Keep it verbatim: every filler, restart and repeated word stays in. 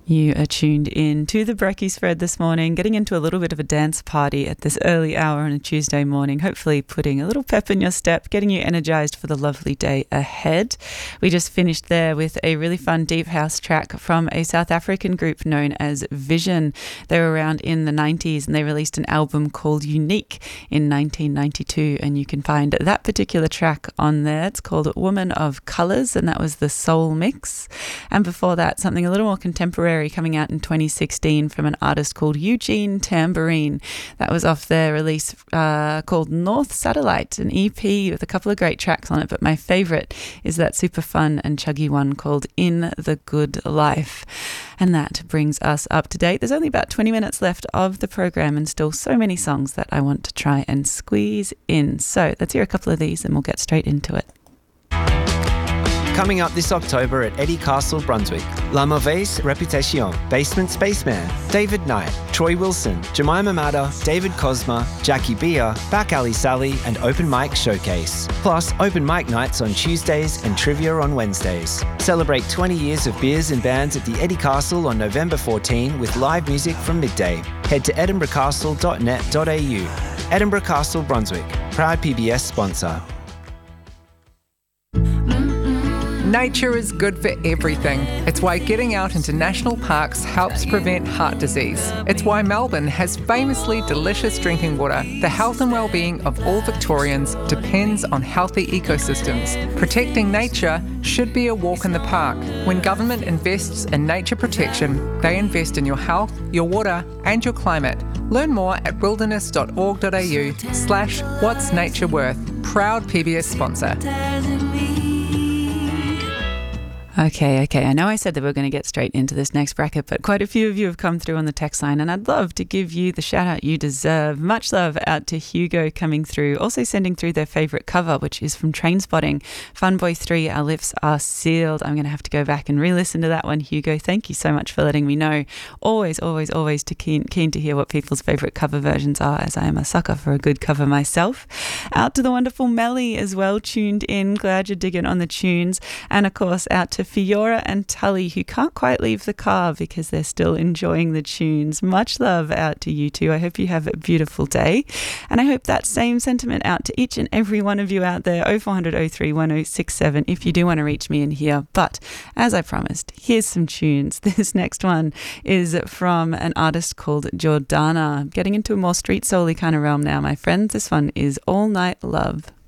You are tuned in to the Brekkie Spread this morning, getting into a little bit of a dance party at this early hour on a Tuesday morning, hopefully putting a little pep in your step, getting you energised for the lovely day ahead. We just finished there with a really fun deep house track from a South African group known as Vision. They were around in the nineties and they released an album called Unique in nineteen ninety-two, and you can find that particular track on there. It's called Woman of Colours, and that was the Soul Mix. And before that, something a little more contemporary coming out in twenty sixteen from an artist called Eugene Tambourine. That was off their release uh, called North Satellite, an E P with a couple of great tracks on it, but my favourite is that super fun and chuggy one called In the Good Life. And that brings us up to date. There's only about twenty minutes left of the program and still so many songs that I want to try and squeeze in. So let's hear a couple of these and we'll get straight into it. Coming up this October at Eddie Castle, Brunswick, La Mauvaise Reputation, Basement Spaceman, David Knight, Troy Wilson, Jemima Matter, David Cosma, Jackie Beer, Back Alley Sally and Open Mic Showcase. Plus, open mic nights on Tuesdays and trivia on Wednesdays. Celebrate twenty years of beers and bands at the Eddie Castle on November fourteenth with live music from midday. Head to edinburgh castle dot net dot a u. Edinburgh Castle, Brunswick, proud P B S sponsor. Nature is good for everything. It's why getting out into national parks helps prevent heart disease. It's why Melbourne has famously delicious drinking water. The health and well-being of all Victorians depends on healthy ecosystems. Protecting nature should be a walk in the park. When government invests in nature protection, they invest in your health, your water and your climate. Learn more at wilderness dot org dot a u slash what's nature worth. Proud P B S sponsor. Okay, okay. I know I said that we are going to get straight into this next bracket, but quite a few of you have come through on the text line, and I'd love to give you the shout out you deserve. Much love out to Hugo coming through, also sending through their favourite cover, which is from Trainspotting, Fun Boy three, Our Lips Are Sealed. I'm going to have to go back and re-listen to that one, Hugo. Thank you so much for letting me know. Always, always, always to keen, keen to hear what people's favourite cover versions are, as I am a sucker for a good cover myself. Out to the wonderful Melly as well, tuned in. Glad you're digging on the tunes. And of course, out to Fiora and Tully, who can't quite leave the car because they're still enjoying the tunes. Much love out to you two. I hope you have a beautiful day. And I hope that same sentiment out to each and every one of you out there. oh four hundred oh three one oh six seven if you do want to reach me in here. But as I promised, here's some tunes. This next one is from an artist called Jordana. Getting into a more street soul-y kind of realm now, my friends. This one is All Night Love.